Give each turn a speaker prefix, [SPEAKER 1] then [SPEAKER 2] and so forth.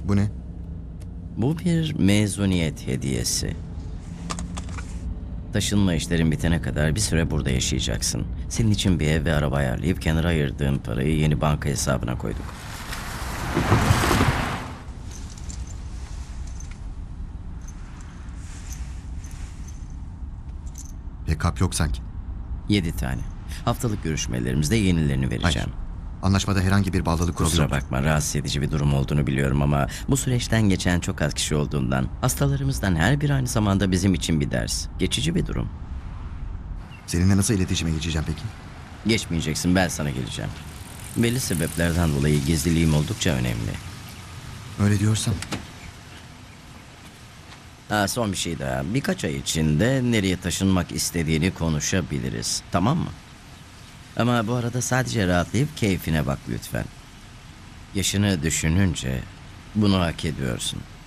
[SPEAKER 1] Bu ne?
[SPEAKER 2] Bu bir mezuniyet hediyesi. Taşınma işlerin bitene kadar bir süre burada yaşayacaksın. Senin için bir ev ve araba ayarlayıp kenara ayırdığın parayı yeni banka hesabına koyduk.
[SPEAKER 1] Backup yok sanki.
[SPEAKER 2] 7 tane. Haftalık görüşmelerimizde yenilerini vereceğim.
[SPEAKER 1] Hayır. Anlaşmada herhangi bir bağlılık kuralı
[SPEAKER 2] Kusura
[SPEAKER 1] yok.
[SPEAKER 2] bakma, rahatsız edici bir durum olduğunu biliyorum ama bu süreçten geçen çok az kişi olduğundan hastalarımızdan her biri aynı zamanda bizim için bir ders. Geçici bir durum.
[SPEAKER 1] Seninle nasıl iletişime geçeceğim peki?
[SPEAKER 2] Geçmeyeceksin, ben sana geleceğim. Belli sebeplerden dolayı gizliliğim oldukça önemli.
[SPEAKER 1] Öyle diyorsan.
[SPEAKER 2] Son bir şey daha. Birkaç ay içinde nereye taşınmak istediğini konuşabiliriz. Tamam mı? Ama bu arada sadece rahatlayıp keyfine bak lütfen. Yaşını düşününce bunu hak ediyorsun.